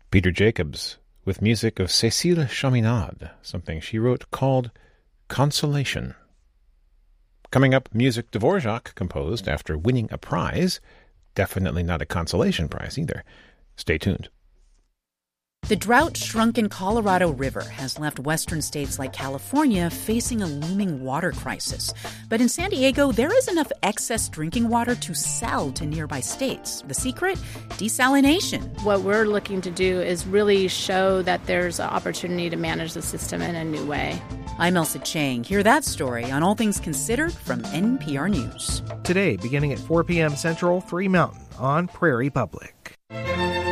Peter Jacobs with music of Cécile Chaminade, something she wrote called Consolation. Coming up, music Dvorak composed after winning a prize. Definitely not a consolation prize either. Stay tuned. The drought-shrunken Colorado River has left western states like California facing a looming water crisis. But in San Diego, there is enough excess drinking water to sell to nearby states. The secret? Desalination. What we're looking to do is really show that there's an opportunity to manage the system in a new way. I'm Elsa Chang. Hear that story on All Things Considered from NPR News. Today, beginning at 4 p.m. Central, 3 Mountain on Prairie Public.